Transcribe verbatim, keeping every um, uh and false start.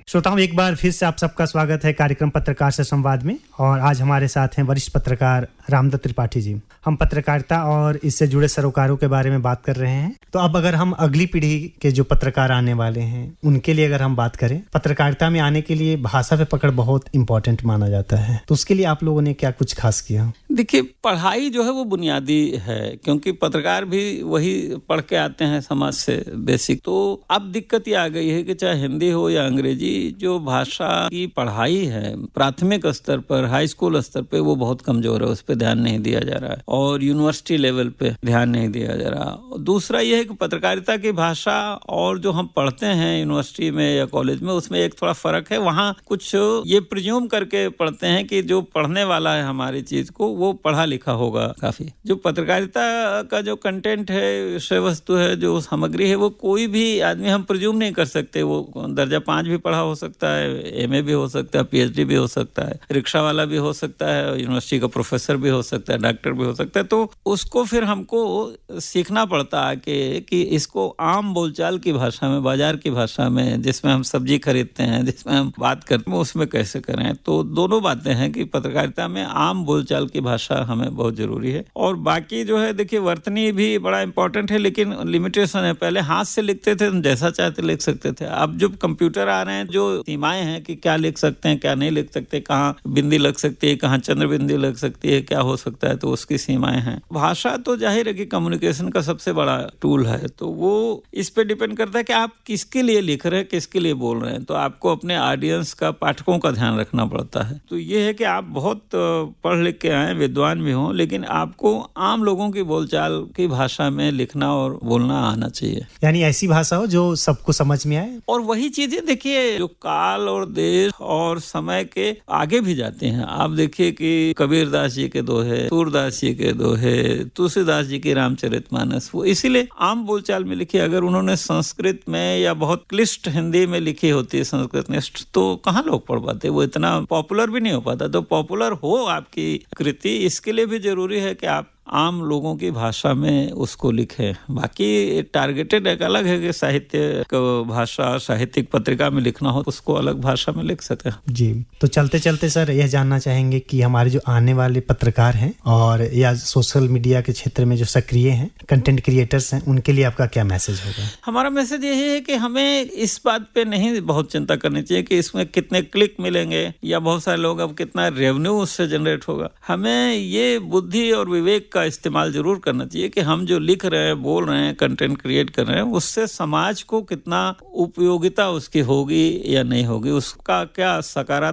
श्रोताओं, एक बार फिर से आप सबका स्वागत है कार्यक्रम पत्रकार से संवाद में। और आज हमारे साथ हैं वरिष्ठ पत्रकार रामदत्त त्रिपाठी जी। हम पत्रकारिता और इससे जुड़े सरोकारों के बारे में बात कर रहे हैं। तो अब अगर हम अगली पीढ़ी के जो पत्रकार आने वाले हैं उनके लिए अगर हम बात करें, पत्रकारिता में आने के लिए भाषा पे पकड़ बहुत इंपॉर्टेंट माना जाता है, तो उसके लिए आप लोगों ने क्या कुछ खास किया? देखिए, पढ़ाई जो है वो बुनियादी है, क्योंकि पत्रकार भी वही पढ़ के आते हैं समाज से बेसिक। तो अब दिक्कत ये आ गई है कि चाहे हिंदी हो या अंग्रेजी, जो भाषा की पढ़ाई है प्राथमिक स्तर पर, हाई स्कूल स्तर पे, वो बहुत कमजोर है। उस पर ध्यान नहीं दिया जा रहा है और यूनिवर्सिटी लेवल पे ध्यान नहीं दिया जा रहा। दूसरा ये है कि पत्रकारिता की भाषा और जो हम पढ़ते हैं यूनिवर्सिटी में या कॉलेज में, उसमें एक थोड़ा फर्क है। वहाँ कुछ ये प्रिज्यूम करके पढ़ते हैं कि जो पढ़ने वाला है हमारी चीज को वो पढ़ा लिखा होगा काफी। जो पत्रकारिता का जो कंटेंट है, विषय वस्तु है, जो सामग्री है, वो कोई भी आदमी हम प्रिज्यूम नहीं कर सकते। वो दर्जा पांच भी पढ़ा हो सकता है, एमए भी हो सकता है, पीएचडी भी हो सकता है, रिक्शा वाला भी हो सकता है, यूनिवर्सिटी का प्रोफेसर भी हो सकता है, डॉक्टर भी हो सकता है। तो उसको फिर हमको सीखना पड़ता है कि, कि इसको आम बोलचाल की भाषा में, बाजार की भाषा में, जिसमें हम सब्जी खरीदते हैं, जिसमें हम बात करते हैं, उसमें कैसे करें। तो दोनों बातें हैं कि पत्रकारिता में आम बोलचाल की भाषा हमें बहुत जरूरी है। और बाकी जो है, देखिए, वर्तनी भी बड़ा इंपॉर्टेंट है, लेकिन लिमिटेशन है। पहले हाथ से लिखते थे, जैसा चाहते लिख सकते थे। अब जो कंप्यूटर आ रहे हैं, जो सीमाएं हैं कि क्या लिख सकते हैं, क्या नहीं लिख सकते, कहाँ बिंदी लग सकती है, कहाँ चंद्र बिंदी लग सकती है, क्या हो सकता है, तो उसकी सीमाएं हैं। भाषा तो जाहिर है कि कम्युनिकेशन का सबसे बड़ा टूल है, तो वो इस पे डिपेंड करता है कि आप किसके लिए लिख रहे हैं, किसके लिए बोल रहे हैं। तो आपको अपने ऑडियंस का, पाठकों का ध्यान रखना पड़ता है। तो ये है कि आप बहुत पढ़ लिख के आए, विद्वान भी हों, लेकिन आपको आम लोगों की बोलचाल की भाषा में लिखना और बोलना आना चाहिए। यानी ऐसी भाषा हो जो सबको समझ में आए। और वही चीजें देखिए जो काल और देश और समय के आगे भी जाती हैं। आप देखिए कि कबीरदास जी के दोहे, सूरदास जी के दोहे, तुलसीदास जी की रामचरितमानस, वो इसीलिए आम बोलचाल में लिखी। अगर उन्होंने संस्कृत में या बहुत क्लिष्ट हिंदी में लिखी होती है, संस्कृत निष्ठ, तो कहाँ लोग पढ़ पाते, वो इतना पॉपुलर भी नहीं हो पाता। तो पॉपुलर हो आपकी कृति, इसके लिए भी जरूरी है कि आप आम लोगों की भाषा में उसको लिखें। बाकी टारगेटेड एक अलग है कि साहित्य को भाषा, साहित्यिक पत्रिका में लिखना हो, उसको अलग भाषा में लिख सके। जी, तो चलते चलते सर यह जानना चाहेंगे कि हमारे जो आने वाले पत्रकार हैं और या सोशल मीडिया के क्षेत्र में जो सक्रिय हैं, कंटेंट क्रिएटर्स हैं, उनके लिए आपका क्या मैसेज होगा? हमारा मैसेज यही है कि हमें इस बात पे नहीं बहुत चिंता करनी चाहिए कि इसमें कितने क्लिक मिलेंगे या बहुत सारे लोग, अब कितना रेवेन्यू उससे जनरेट होगा। हमें ये बुद्धि और विवेक का इस्तेमाल जरूर करना चाहिए कि हम जो लिख रहे हैं, बोल रहे हैं, कंटेंट क्रिएट कर रहे हैं, उससे समाज को कितना उपयोगिता उसकी होगी या नहीं होगी, उसका क्या सकारात्मक